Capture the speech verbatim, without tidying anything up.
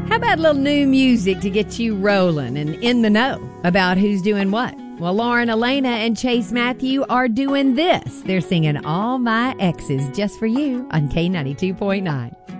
How about a little new music to get you rolling and in the know about who's doing what? Well, Lauren Elena and Chase Matthew are doing this. They're singing All My Exes just for you on K ninety-two point nine.